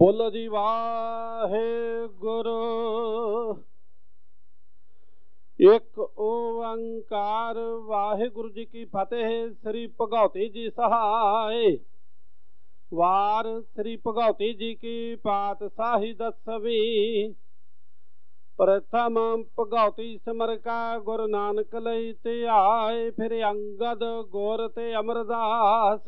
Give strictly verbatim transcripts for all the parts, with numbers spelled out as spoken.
बोलो जी वाहेगुरु। एक ओंकार वाहेगुरु जी की फतेह। श्री भगौती जी सहाय। वार श्री भगौती जी की पातशाही दसवीं। प्रथम भगौती सिमर का गुरु नानक लई ते आए। फिर अंगद गुर ते अमरदास।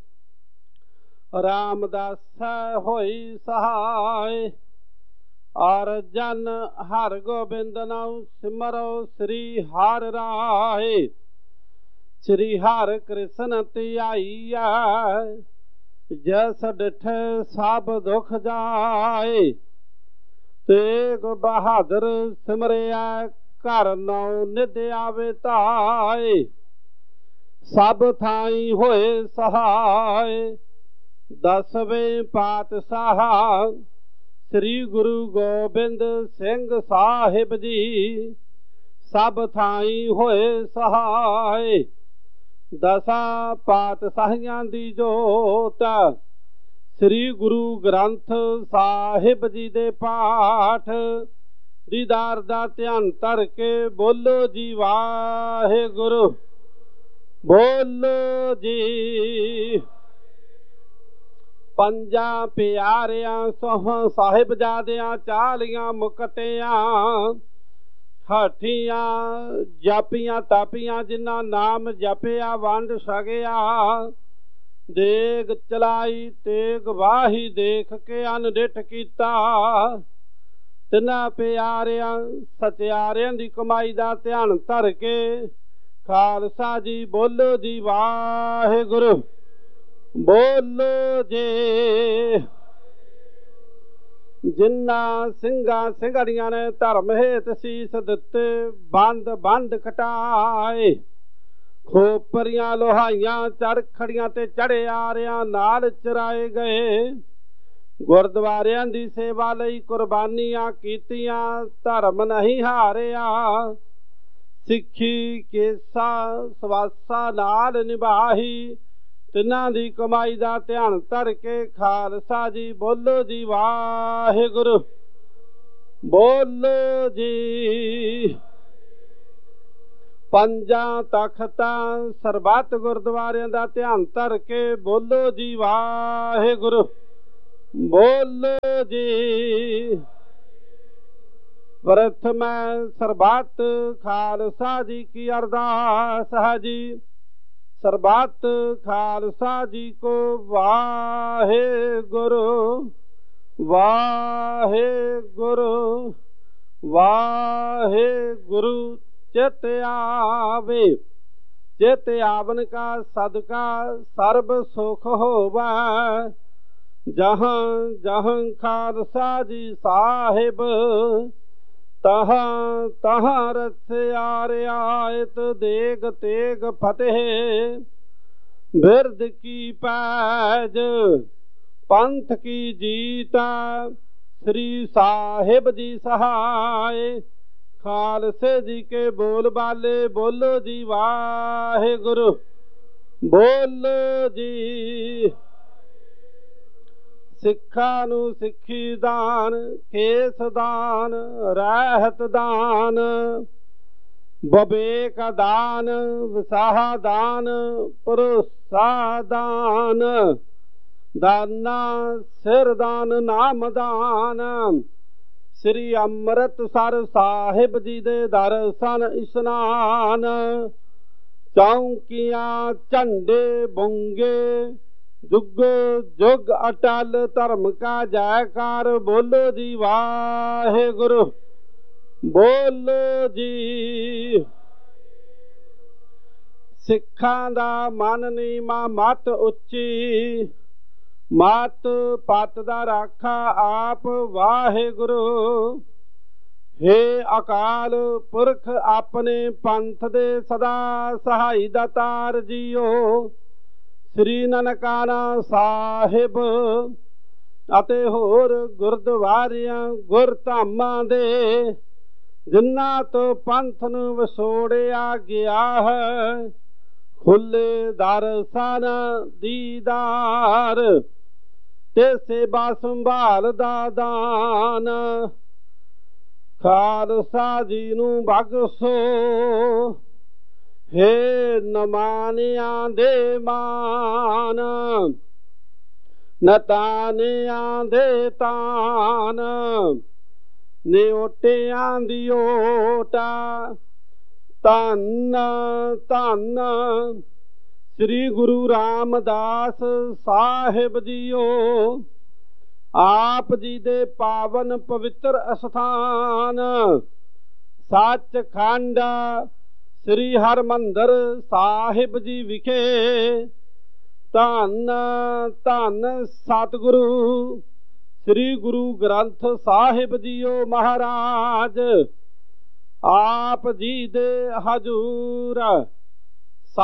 रामदास होई सहाय। और जन हर गोबिंद नाउ सिमरो श्री हर राय। श्री हर कृष्ण धियाईया। जस डिठ सब दुख जाए। तेग बहादुर सिमरिया घर नौ निध आवे ताए। सब थाई होए सहाय। दसवें पातशाह श्री गुरु गोबिंद सिंह साहिब जी। सब थाई होए सहाय। दसा पातशाहियां दी जोत। श्री गुरु ग्रंथ साहिब जी दे पाठ। दीदार दा ध्यान धर के बोलो जी वाहेगुरु। बोलो जी। पंजा प्यारियां सोह साहिबजादियां चालियां मुकतियां। हाठियां जापियां तापियां जिन्ना नाम जपिया वंड सगिया। देग चलाई तेग वाही देख के अनडिठ कीता। तिन्हां प्यारियां सत्यारियां दी कमाई दा ध्यान धर के खालसा जी बोलो जी वाहेगुरु। बोलो जे। जिन्ना सिंगा सिंगड़ियां ने धर्म हेत सीस दिते। बंद बंद कटाए। खोपरियां लोहाइयां चरखड़ियां ते चढ़े आरियां नाल चराए गए। गुरद्वारियां दी सेवा लई कुर्बानियां कीतियां। धर्म नहीं हारिया। सिक्खी केसा सवासा नाल निभाही। तिन्हां दी कमाई दा ध्यान धर के खालसा जी बोलो जी वाहेगुरु। बोलो जी। पंजा तख्तां सरबत गुरुद्वारियां दा ध्यान धर के बोलो जी वाहेगुरु। बोलो जी। प्रथम सरबत खालसा जी की अरदास है जी। सरबत खालसा जी को वाहेगुरु। वाहेगुरु वाहेगुरु। चित आवे। चित आवन का सदका सर्ब सुख होवा। जहाँ जहाँ खालसा जी साहिब। तहाँ तहाँ रथ आरियायत देग तेग फतेह। बिरद की पैज पंथ की जीता। श्री साहिब जी सहाय। खालसे जी के बोल बाले बोलो जी वाहेगुरु। बोलो जी। सिखा नू सिखी दान। केस दान रहत दान। बबेक दान विसाह दान। भरोसा दान। दाना सिर दान नाम दान। श्री अमृतसर साहिब जी दे दर्शन इशनान। चौंकियां झंडे बुंगे। जुग जुग अटल धर्म का जयकार बोलो जी वाहेगुरु। बोलो जी। सिखां दा मन नीमा मत उच्ची। मत पत दा राखा आप वाहेगुरु। हे अकाल पुरख अपने पंथ दे सदा सहाई दातार जीओ। श्री ननकाना साहिब ਅਤੇ ਹੋਰ ਗੁਰਦੁਆਰਿਆਂ ਗੁਰਧਾਮਾਂ ਦੇ ਜਿਨ੍ਹਾਂ ਤੋਂ ਪੰਥ ਨੂੰ ਵਿਛੋੜਿਆ ਗਿਆ ਹੈ। ਖੁੱਲੇ ਦਰਸ਼ਨ ਦੀਦਾਰ ਤੇ ਸੇਵਾ ਸੰਭਾਲ ਦਾ ਦਾਨ। ਖਾਲਸਾ ਜੀ ਨੂੰ ਬਖਸ਼ੋ ਹੇ ਨਮਾਨਿਆਂ ਦੇ ਮਾਨ, ਨਤਾਨਿਆਂ ਦੇ ਤਾਨ, ਨਿਓਟਿਆਂ ਦੀ ਓਟਾ। ਧੰਨ ਧੰਨ ਸ੍ਰੀ ਗੁਰੂ ਰਾਮਦਾਸ ਸਾਹਿਬ ਜੀਓ, ਆਪ ਜੀ ਦੇ ਪਾਵਨ ਪਵਿੱਤਰ ਅਸਥਾਨ ਸੱਚਖੰਡ ਸ੍ਰੀ ਹਰਿਮੰਦਰ ਸਾਹਿਬ ਜੀ ਵਿਖੇ। ਧੰਨ ਧੰਨ ਸਤਿਗੁਰੂ ਸ੍ਰੀ ਗੁਰੂ ਗ੍ਰੰਥ ਸਾਹਿਬ ਜੀਓ ਮਹਾਰਾਜ, ਆਪ ਜੀ ਦੇ ਹਜ਼ੂਰ